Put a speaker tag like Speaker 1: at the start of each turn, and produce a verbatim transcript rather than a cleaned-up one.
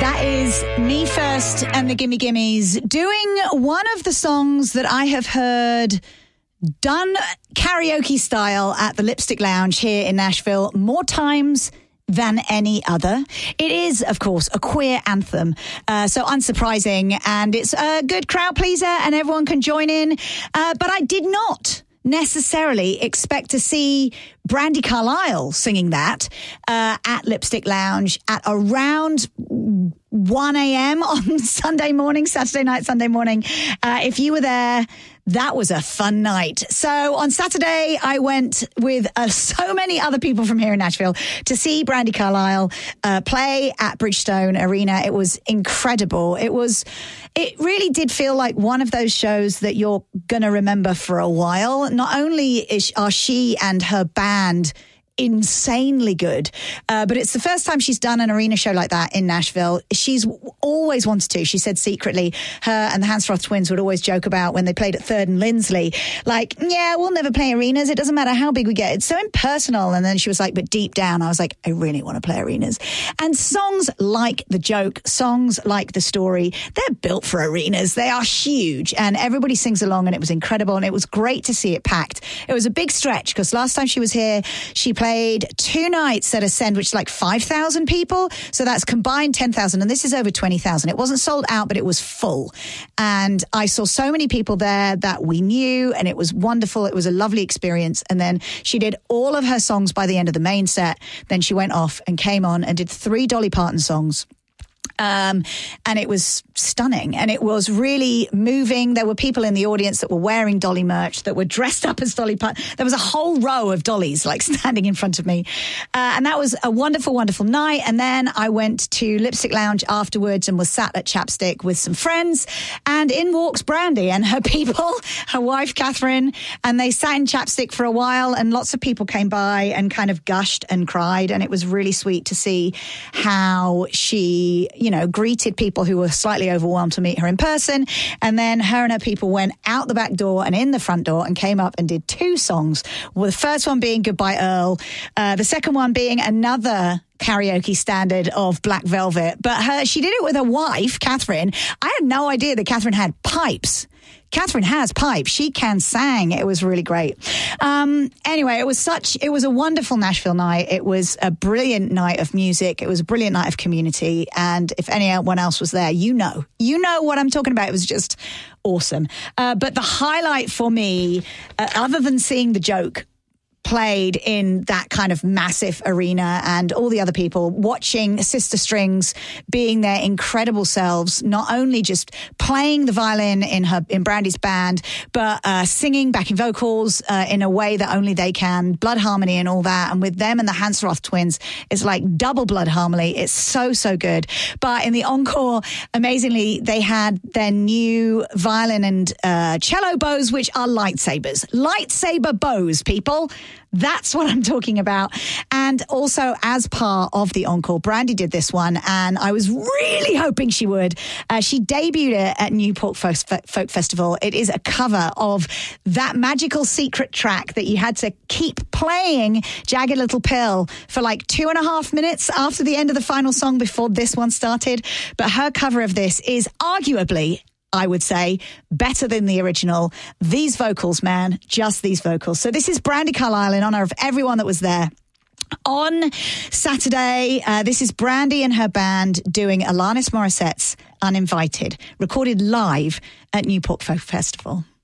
Speaker 1: That is Me First and the Gimme Gimmes doing one of the songs that I have heard done karaoke style at the Lipstick Lounge here in Nashville more times than any other. It is, of course, a queer anthem, uh, so unsurprising, and it's a good crowd pleaser and everyone can join in. Uh, but I did not necessarily expect to see Brandi Carlile singing that uh, at Lipstick Lounge at around one a.m. on Sunday morning, Saturday night, Sunday morning. Uh, if you were there, that was a fun night. So on Saturday, I went with uh, so many other people from here in Nashville to see Brandi Carlile uh, play at Bridgestone Arena. It was incredible. It was, it really did feel like one of those shows that you're going to remember for a while. Not only is, are she and her band insanely good, uh, but it's the first time she's done an arena show like that in Nashville. She's always wanted to. She said secretly her and the Hansroth twins would always joke about when they played at Third and Lindsley, like, yeah, we'll never play arenas. It doesn't matter how big we get. It's so impersonal. And then she was like, but deep down, I was like, I really want to play arenas. And songs like The Joke, songs like The Story, they're built for arenas. They are huge. And everybody sings along, and it was incredible. And it was great to see it packed. It was a big stretch because last time she was here, she played Played two nights at Ascend, which is like five thousand people. So that's combined ten thousand. And this is over twenty thousand. It wasn't sold out, but it was full. And I saw so many people there that we knew, and it was wonderful. It was a lovely experience. And then she did all of her songs by the end of the main set. Then she went off and came on and did three Dolly Parton songs. Um, and it was stunning, and it was really moving. There were people in the audience that were wearing Dolly merch, that were dressed up as Dolly Parton. There was a whole row of Dollys like standing in front of me. Uh, and that was a wonderful, wonderful night. And then I went to Lipstick Lounge afterwards and was sat at Chapstick with some friends, and in walks Brandi and her people, her wife, Catherine, and they sat in Chapstick for a while, and lots of people came by and kind of gushed and cried. And it was really sweet to see how she, you know, greeted people who were slightly overwhelmed to meet her in person. And then her and her people went out the back door and in the front door and came up and did two songs. Well, the first one being Goodbye Earl, uh, the second one being another karaoke standard of Black Velvet. But her, she did it with her wife, Catherine. I had no idea that Catherine had pipes. Catherine has pipes. She can sing. It was really great. Um, anyway, it was such, it was a wonderful Nashville night. It was a brilliant night of music. It was a brilliant night of community. And if anyone else was there, you know, you know what I'm talking about. It was just awesome. Uh, but the highlight for me, uh, other than seeing The Joke played in that kind of massive arena, and all the other people watching Sister Strings being their incredible selves, not only just playing the violin in her in Brandi's band, but uh, singing backing vocals uh, in a way that only they can, blood harmony and all that. And with them and the Hansroth twins, it's like double blood harmony. It's so, so good. But in the encore, amazingly, they had their new violin and uh, cello bows, which are lightsabers. Lightsaber bows, people. That's what I'm talking about. And also, as part of the encore, Brandi did this one, and I was really hoping she would. Uh, she debuted it at Newport Folk, Folk Festival. It is a cover of that magical secret track that you had to keep playing, Jagged Little Pill, for like two and a half minutes after the end of the final song before this one started. But her cover of this is arguably, I would say, better than the original. These vocals, man, just these vocals. So this is Brandi Carlile in honor of everyone that was there. On Saturday, uh, this is Brandi and her band doing Alanis Morissette's Uninvited, recorded live at Newport Folk Festival.